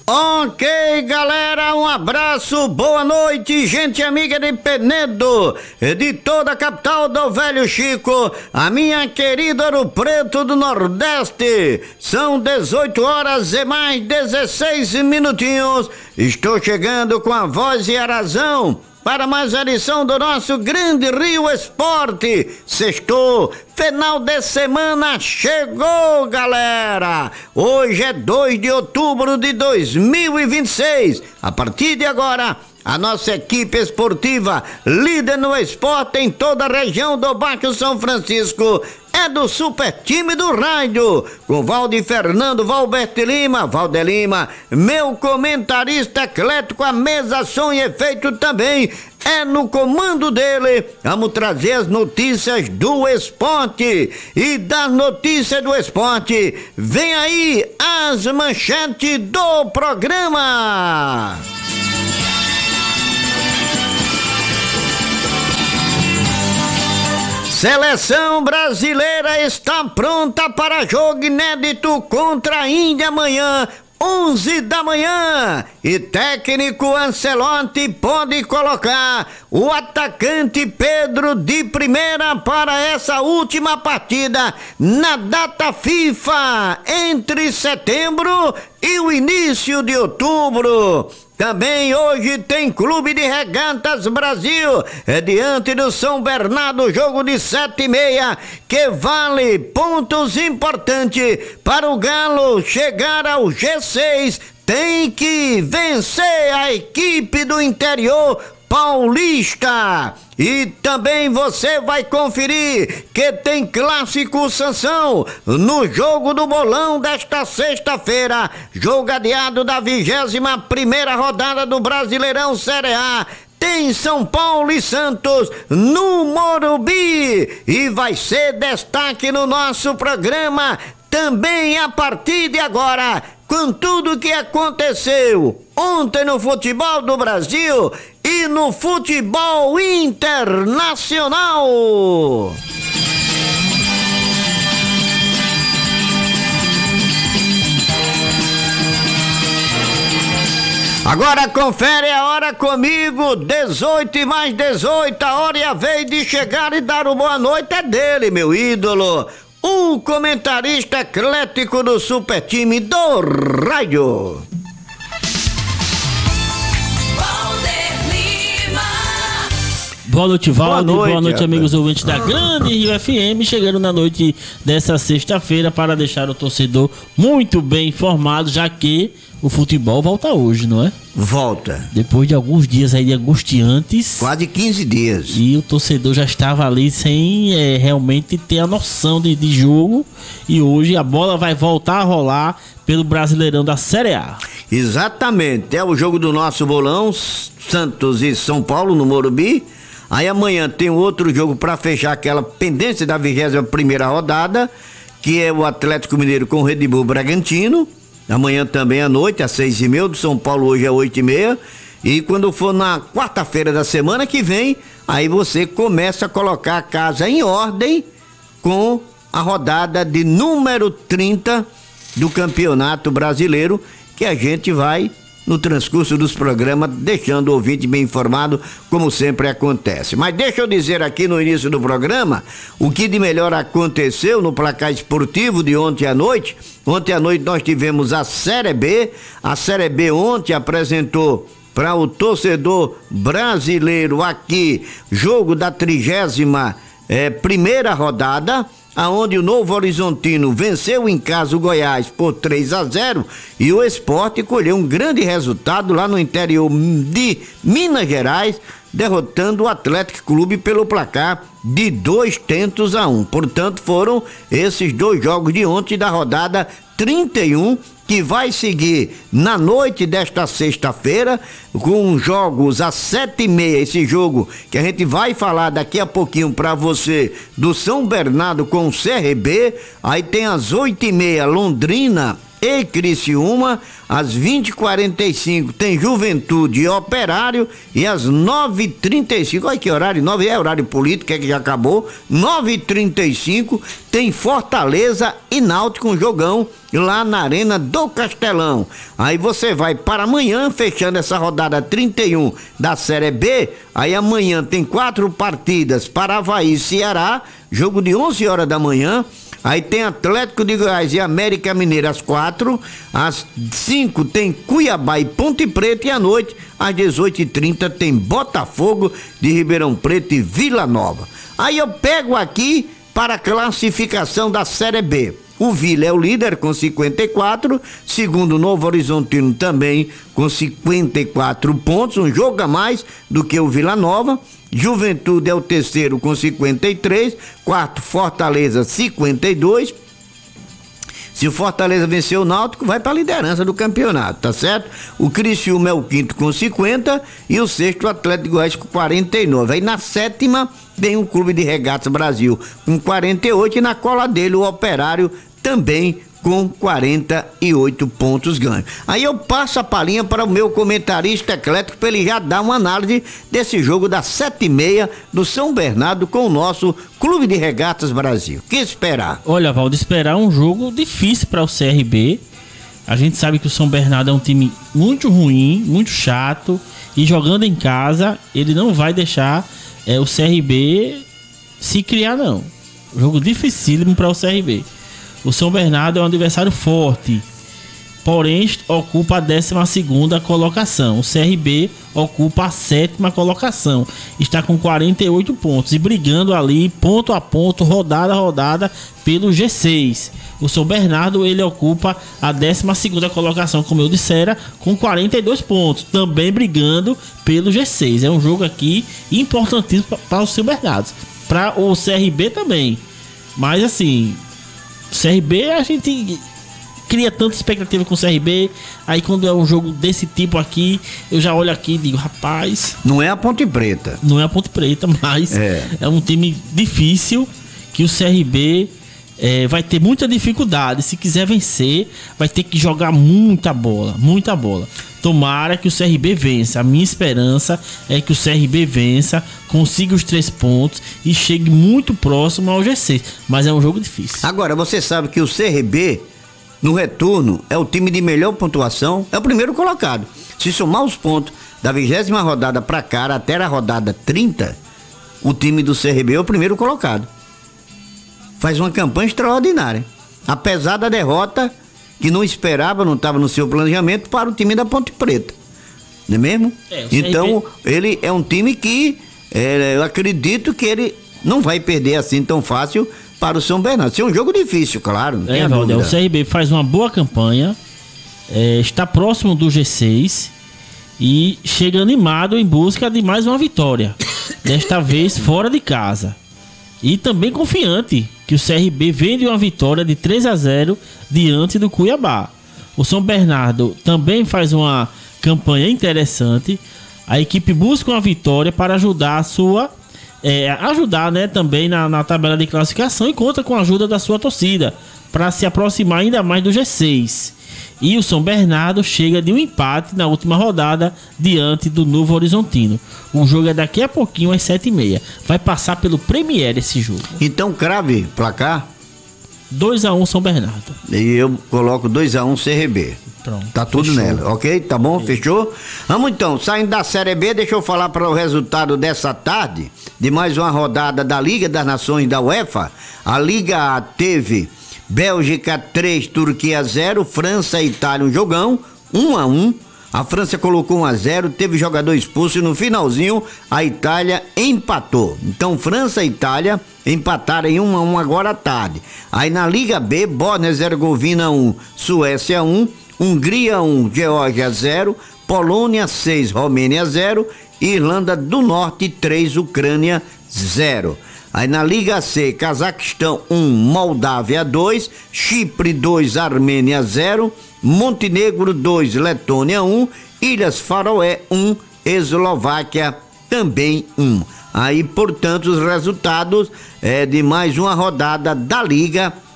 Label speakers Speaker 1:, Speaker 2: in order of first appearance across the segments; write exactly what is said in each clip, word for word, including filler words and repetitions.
Speaker 1: Ok, galera, um abraço, boa noite, gente amiga de Penedo, de toda a capital do Velho Chico, a minha querida Ouro Preto do Nordeste. São dezoito horas e mais dezesseis minutinhos. Estou chegando com a voz e a razão para mais a edição do nosso Grande Rio Esporte. Sextou, final de semana chegou, galera. Hoje é dois de outubro de dois mil e vinte e seis. A partir de agora, a nossa equipe esportiva, líder no esporte em toda a região do Baixo São Francisco, é do Super Time do Rádio, com Valdir Fernando, Valberto Lima, Valder Lima, meu comentarista eclético, a mesa, som e efeito também é no comando dele. Vamos trazer as notícias do esporte, e das notícias do esporte, vem aí as manchetes do programa. Seleção brasileira está pronta para jogo inédito contra a Índia amanhã, onze da manhã, e técnico Ancelotti pode colocar o atacante Pedro de primeira para essa última partida na data FIFA entre setembro e o início de outubro. Também hoje tem Clube de Regatas Brasil, é diante do São Bernardo, jogo de sete e meia, que vale pontos importantes para o Galo chegar ao G seis. Tem que vencer a equipe do interior paulista. E também você vai conferir que tem clássico Sansão no jogo do bolão desta sexta-feira, jogo adiado da vigésima primeira rodada do Brasileirão Série A. Tem São Paulo e Santos no Morumbi, e vai ser destaque no nosso programa também a partir de agora, com tudo que aconteceu ontem no futebol do Brasil e no futebol internacional. Agora confere a hora comigo, dezoito e mais dezoito, a hora e a vez de chegar e dar uma boa noite é dele, meu ídolo, o comentarista eclético do Super Time do Rádio.
Speaker 2: Boa noite, Valdir. Boa noite, boa noite amigos ouvintes da Grande Rio F M, chegando na noite dessa sexta-feira para deixar o torcedor muito bem informado, já que o futebol volta hoje, não é?
Speaker 1: Volta.
Speaker 2: Depois de alguns dias aí angustiantes.
Speaker 1: Quase quinze dias.
Speaker 2: E o torcedor já estava ali sem é, realmente ter a noção de, de jogo. E hoje a bola vai voltar a rolar pelo Brasileirão da Série A.
Speaker 1: Exatamente. É o jogo do nosso bolão, Santos e São Paulo no Morumbi. Aí amanhã tem outro jogo para fechar aquela pendência da vigésima primeira rodada, que é o Atlético Mineiro com o Red Bull Bragantino. Amanhã também à noite, às seis e meia, do São Paulo hoje é oito e meia. E quando for na quarta-feira da semana que vem, aí você começa a colocar a casa em ordem com a rodada de número trinta do Campeonato Brasileiro, que a gente vai, no transcurso dos programas, deixando o ouvinte bem informado, como sempre acontece. Mas deixa eu dizer aqui no início do programa o que de melhor aconteceu no placar esportivo de ontem à noite. Ontem à noite nós tivemos a Série B. A Série B ontem apresentou para o torcedor brasileiro aqui jogo da trigésima eh, primeira rodada, aonde o Novo Horizontino venceu em casa o Goiás por três a zero e o Sport colheu um grande resultado lá no interior de Minas Gerais, derrotando o Atlético Clube pelo placar de dois tentos a um. Portanto, foram esses dois jogos de ontem da rodada trinta e um, que vai seguir na noite desta sexta-feira, com jogos às sete e meia, esse jogo que a gente vai falar daqui a pouquinho para você, do São Bernardo com o C R B. Aí tem às oito e meia Londrina e Criciúma. Às vinte e quarenta e cinco tem Juventude e Operário. E às nove e trinta e cinco, olha que horário, nove é horário político, é que já acabou. nove e trinta e cinco tem Fortaleza e Náutico, um jogão lá na Arena do Castelão. Aí você vai para amanhã, fechando essa rodada trinta e um da Série B. Aí amanhã tem quatro partidas para Avaí e Ceará, jogo de onze horas da manhã. Aí tem Atlético de Goiás e América Mineira às quatro, às cinco tem Cuiabá e Ponte Preta, e à noite, às dezoito e trinta, tem Botafogo de Ribeirão Preto e Vila Nova. Aí eu pego aqui para a classificação da Série B. O Vila é o líder com cinquenta e quatro, segundo Novo Horizontino também com cinquenta e quatro pontos, um jogo a mais do que o Vila Nova. Juventude é o terceiro com cinquenta e três, quarto Fortaleza cinquenta e dois. Se o Fortaleza vencer o Náutico, vai para a liderança do campeonato, tá certo? O Criciúma é o quinto com cinquenta e o sexto o Atlético de Goiás com quarenta e nove. Aí na sétima tem o Clube de Regatas Brasil com quarenta e oito e na cola dele o Operário também com quarenta e oito pontos ganhos. Aí eu passo a palhinha para o meu comentarista eclético para ele já dar uma análise desse jogo das sete e meia do São Bernardo com o nosso Clube de Regatas Brasil. Que esperar?
Speaker 2: Olha, Valdo, esperar um jogo difícil para o C R B. A gente sabe que o São Bernardo é um time muito ruim, muito chato, e jogando em casa ele não vai deixar é, o C R B se criar, não. Jogo dificílimo para o C R B. O São Bernardo é um adversário forte, porém ocupa a décima segunda colocação. O C R B ocupa a sétima colocação, está com quarenta e oito pontos e brigando ali ponto a ponto, rodada a rodada pelo G seis. O São Bernardo ele ocupa a décima segunda colocação, como eu dissera, com quarenta e dois pontos, também brigando pelo G seis. É um jogo aqui importantíssimo para o São Bernardo, para o C R B também, mas assim, C R B, a gente cria tanta expectativa com o C R B. Aí quando é um jogo desse tipo aqui, eu já olho aqui e digo, rapaz,
Speaker 1: não é a Ponte Preta.
Speaker 2: Não é a Ponte Preta, mas é, é um time difícil, que o C R B é, vai ter muita dificuldade. Se quiser vencer, vai ter que jogar muita bola, muita bola. Tomara que o C R B vença. A minha esperança é que o C R B vença, consiga os três pontos e chegue muito próximo ao G seis. Mas é um jogo difícil.
Speaker 1: Agora, você sabe que o C R B, no retorno, é o time de melhor pontuação, é o primeiro colocado. Se somar os pontos da vigésima rodada pra cá até a rodada trinta, o time do C R B é o primeiro colocado. Faz uma campanha extraordinária. Apesar da derrota que não esperava, não estava no seu planejamento, para o time da Ponte Preta, não é mesmo? É, então ele é um time que é, eu acredito que ele não vai perder assim tão fácil para o São Bernardo. Isso é um jogo difícil, claro, não tem
Speaker 2: é,
Speaker 1: a dúvida.
Speaker 2: O C R B faz uma boa campanha, é, está próximo do G seis e chega animado em busca de mais uma vitória, desta vez fora de casa. E também confiante que o C R B vem de uma vitória de três a zero diante do Cuiabá. O São Bernardo também faz uma campanha interessante. A equipe busca uma vitória para ajudar a sua é, ajudar, né, também na, na tabela de classificação, e conta com a ajuda da sua torcida para se aproximar ainda mais do G seis. E o São Bernardo chega de um empate na última rodada diante do Novo Horizontino. O jogo é daqui a pouquinho às sete e meia. Vai passar pelo Premier esse jogo.
Speaker 1: Então crave placar
Speaker 2: dois a um São Bernardo.
Speaker 1: E eu coloco dois a um C R B.
Speaker 2: Pronto.
Speaker 1: Tá tudo fechou nela, ok? Tá bom? Fechou? Fechou? Vamos então, saindo da Série B, deixa eu falar para o resultado dessa tarde de mais uma rodada da Liga das Nações da UEFA. A Liga A teve Bélgica três, Turquia zero, França e Itália um jogão, um a um. A França colocou um a zero, teve jogador expulso e no finalzinho a Itália empatou. Então França e Itália empataram em um a um agora à tarde. Aí na Liga B, Bósnia-Herzegovina um, Suécia um, Hungria um, Geórgia zero, Polônia seis, Romênia zero, Irlanda do Norte três, Ucrânia zero. Aí na Liga C, Cazaquistão um, Moldávia dois, Chipre dois, Armênia zero, Montenegro dois, Letônia um, Ilhas Faroé um, Eslováquia também um. Aí, portanto, os resultados é de mais uma rodada da Liga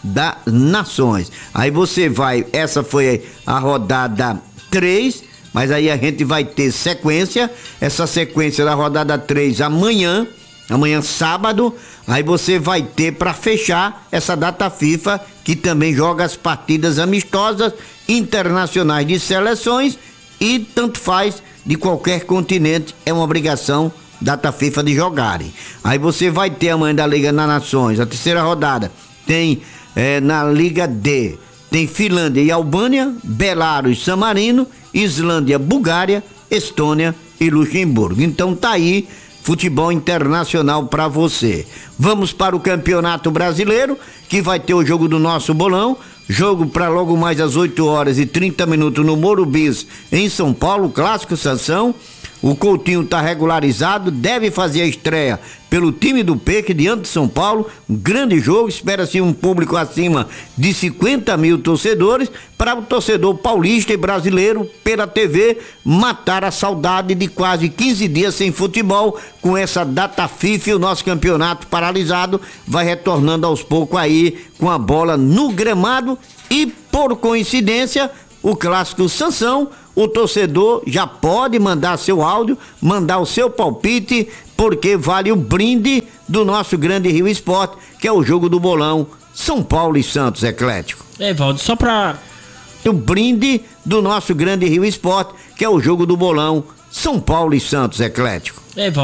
Speaker 1: das Nações. Aí você vai, essa foi a rodada três, mas aí a gente vai ter sequência, essa sequência da rodada três amanhã, amanhã sábado, aí você vai ter para fechar essa data FIFA, que também joga as partidas amistosas internacionais de seleções e tanto faz de qualquer continente, é uma obrigação data FIFA de jogarem. Aí você vai ter amanhã da Liga das Nações, a terceira rodada, tem é, na Liga D, tem Finlândia e Albânia, Belarus, San Marino, Islândia, Bulgária, Estônia e Luxemburgo. Então tá aí futebol internacional para você. Vamos para o Campeonato Brasileiro, que vai ter o jogo do nosso bolão, jogo para logo mais às oito horas e trinta minutos no Morumbi, em São Paulo, clássico Sansão. O Coutinho está regularizado, deve fazer a estreia pelo time do Peque diante de São Paulo. Um grande jogo, espera-se um público acima de cinquenta mil torcedores para o torcedor paulista e brasileiro pela T V matar a saudade de quase quinze dias sem futebol. Com essa data FIFA, o nosso campeonato paralisado vai retornando aos poucos aí com a bola no gramado e, por coincidência, o clássico Sansão. O torcedor já pode mandar seu áudio, mandar o seu palpite, porque vale o brinde do nosso grande Rio Esporte, que é o jogo do bolão São Paulo e Santos Eclético.
Speaker 2: É, Valdo, só pra...
Speaker 1: O brinde do nosso grande Rio Esporte, que é o jogo do bolão São Paulo e Santos Eclético.
Speaker 2: É, Valdo.